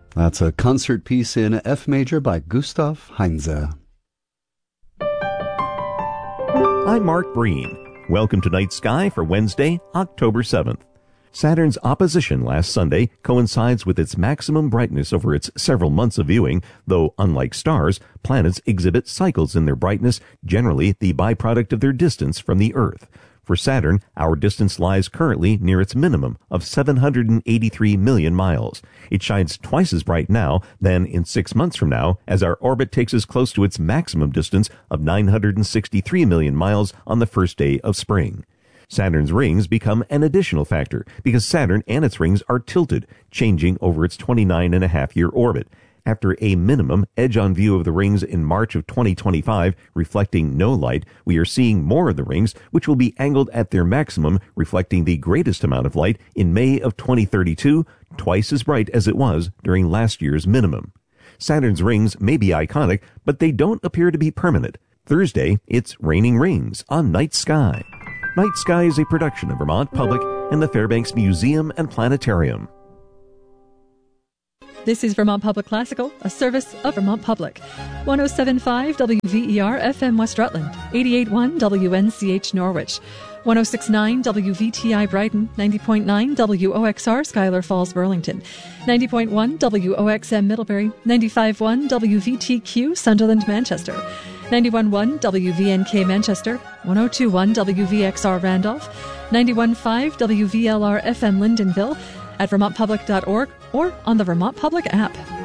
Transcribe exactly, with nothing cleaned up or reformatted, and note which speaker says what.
Speaker 1: That's a concert piece in F major by Gustav Heinze.
Speaker 2: I'm Mark Breen. Welcome to Night Sky for Wednesday, October seventh. Saturn's opposition last Sunday coincides with its maximum brightness over its several months of viewing, though unlike stars, planets exhibit cycles in their brightness, generally the byproduct of their distance from the Earth. For Saturn, our distance lies currently near its minimum of seven hundred eighty-three million miles. It shines twice as bright now than in six months from now, as our orbit takes us close to its maximum distance of nine hundred sixty-three million miles on the first day of spring. Saturn's rings become an additional factor because Saturn and its rings are tilted, changing over its twenty-nine and a half year orbit. After a minimum edge-on view of the rings in March of twenty twenty-five, reflecting no light, we are seeing more of the rings, which will be angled at their maximum, reflecting the greatest amount of light in May of twenty thirty-two, twice as bright as it was during last year's minimum. Saturn's rings may be iconic, but they don't appear to be permanent. Thursday, it's raining rings on Night Sky. Night Sky is a production of Vermont Public and the Fairbanks Museum and Planetarium.
Speaker 3: This is Vermont Public Classical, a service of Vermont Public. one oh seven point five W V E R F M West Rutland, eighty-eight point one W N C H Norwich, one oh six point nine W V T I Brighton, ninety point nine W O X R Schuyler Falls Burlington, ninety point one W O X M Middlebury, ninety-five point one W V T Q Sunderland Manchester, ninety-one point one W V N K Manchester, one oh two point one W V X R Randolph, ninety-one point five W V L R F M Lyndonville, at vermont public dot org or on the Vermont Public app.